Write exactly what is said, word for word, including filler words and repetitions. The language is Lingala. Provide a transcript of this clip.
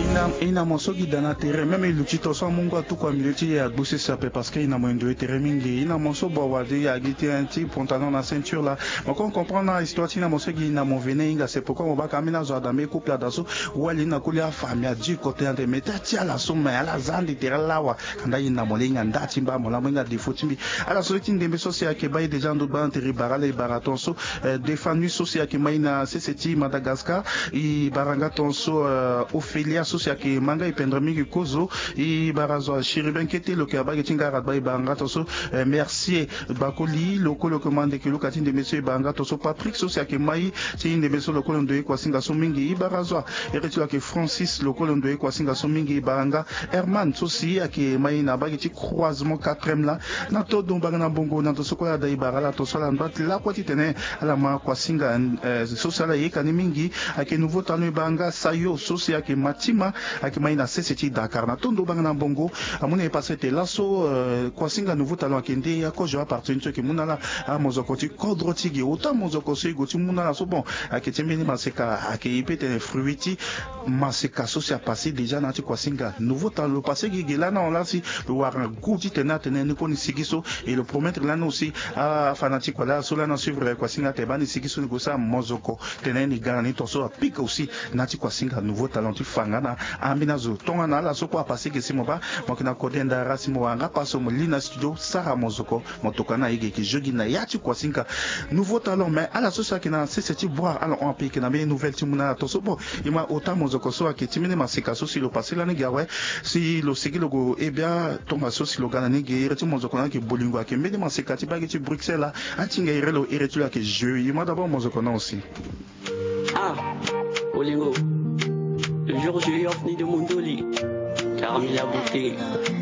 ina ina mosoki dana terrain même iluchito so mungu atukwa mileti ya gbusi sape parce que ina moendo terrain mingi ina moso bawadi ya giti un petit pantalon na ceinture là mais quand on comprend la histoire ina mosoki ina movene inga c'est pourquoi on va kamina zo adame couple daso wali na kulia famille du côté de metati ala soma ala zandi terrain lawa kanda ina molinga ndati mba mola mwenga defotimbi ala so tindi ndembe so ya ke bay déjà ndo ba intérêt barale baraton so défendu so ya ke maina c'est Madagascar i baranga tonso Ophélia sosia ke manga ipendre mingi kozo i barazo shiriben kete lo ke abage tinga radba i baranga tonso merci bakoli lokolo commande ke lokati de monsieur baranga tonso Patrick sosia ke mai ti de monsieur lokolo ndo kwa singa so mingi i barazo eretula ke Francis lokolo ndo kwa singa so mingi i baranga Herman sosia ke mai na bage ti croisement quatrième là na to do banga na bongo na tonso ko da i barala tonso la ndot la kwa ti tene ala ma kwa singa sosia la yekani mingi ake nouveau talent banga sayo sosia ke matima ake maina seseti Dakar na tondo banga na bongo amuna e passé te laso kwa singa nouveau talent kende ya ko joa partir ke munala a mozoko ti kodroti ge autant mozoko so goti munala so bon ake temeni maseka ake ipete fruiti maseka sosia passé déjà na ti kwa singa nouveau talent passé ge là na on la si le wara goudi tena tena ni koni sigiso et le promettre là aussi a fanatique là so là na suivre kwa singa te bani sigiso ni gosa mozoko tena ni garani toso pique aussi nati kwa singa nouveau talent tu fangana ambina zo tonga na la so kwa passer que simoba mokina kodenda rasimo wanga paso molina studio sara mozoko motokana ige ki jogi na yati kwa singa nouveau talent mais à la sosa kina c'est c'est boire alors on pique na bien nouvelle timuna toso bon ima autant mozoko so ki timine masika so si le passé la nega ouais si le sigi logo et bien tonga so si le gana nege reti mozoko na ki bolingo akembe masika ti bageti Bruxelles là atinga irelo iretula ke jeu ima d'abord mozoko na aussi. Ah, Olingo, le jour où je suis venu de Mondoli, car il a bouqué.